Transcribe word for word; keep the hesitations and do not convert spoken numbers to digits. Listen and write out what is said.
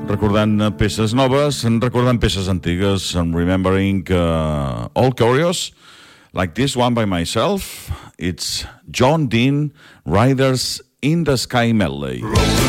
recordant peces noves, recordant peces antigues, and remembering uh, all choreos, like this one by myself. It's John Dean, Riders in the Sky Medley.